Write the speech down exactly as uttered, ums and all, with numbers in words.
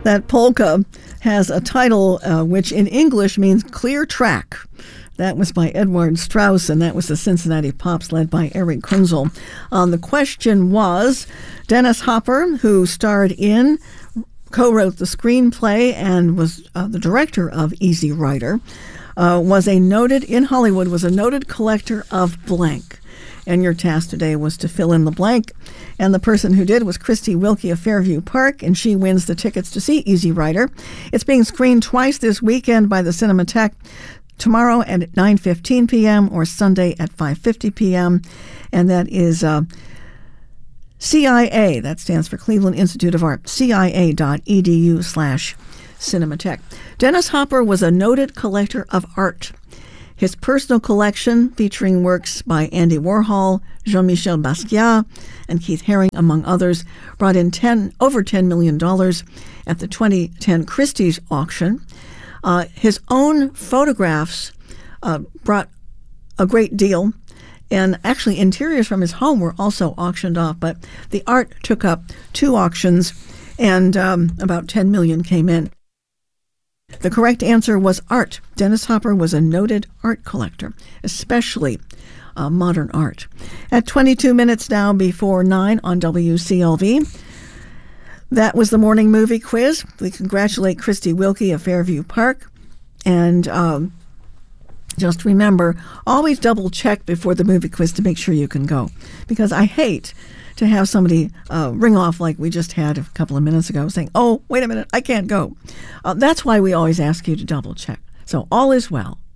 That polka has a title uh, which in English means clear track. That was by Edward Strauss, and that was the Cincinnati Pops led by Eric Kunzel. Um, the question was, Dennis Hopper, who starred in, co-wrote the screenplay, and was uh, the director of Easy Rider, uh, was a noted, in Hollywood, was a noted collector of blank. And your task today was to fill in the blank. And the person who did was Christy Wilkie of Fairview Park, and she wins the tickets to see Easy Rider. It's being screened twice this weekend by the Cinematheque, tomorrow at nine fifteen p.m. or Sunday at five fifty p.m. And that is uh, C I A, that stands for Cleveland Institute of Art, C I A dot E D U slash Cinematheque. Dennis Hopper was a noted collector of art. His personal collection, featuring works by Andy Warhol, Jean-Michel Basquiat, and Keith Haring, among others, brought in ten, over ten million dollars at the twenty ten Christie's auction. Uh, his own photographs uh, brought a great deal, and actually interiors from his home were also auctioned off, but the art took up two auctions, and um, about ten million dollars came in. The correct answer was art. Dennis Hopper was a noted art collector, especially uh, modern art. At twenty-two minutes now before nine on W C L V, that was the morning movie quiz. We congratulate Christy Wilkie of Fairview Park. And um, just remember, always double check before the movie quiz to make sure you can go. Because I hate to have somebody uh, ring off like we just had a couple of minutes ago saying, oh, wait a minute, I can't go. Uh, that's why we always ask you to double check. So all is well.